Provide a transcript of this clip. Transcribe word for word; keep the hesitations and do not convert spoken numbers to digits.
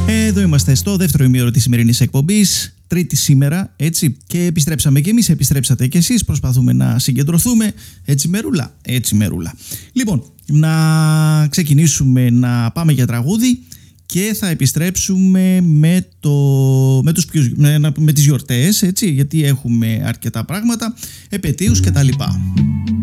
Εδώ είμαστε στο δεύτερο ημίωρο της σημερινής εκπομπής, Τρίτη σήμερα, έτσι, και επιστρέψαμε και εμείς, επιστρέψατε και εσείς, προσπαθούμε να συγκεντρωθούμε, έτσι μερούλα, έτσι μερούλα. Λοιπόν, να ξεκινήσουμε να πάμε για τραγούδι και θα επιστρέψουμε με, το, με, τους, με, με τις γιορτές, έτσι, γιατί έχουμε αρκετά πράγματα, επετείους κτλ.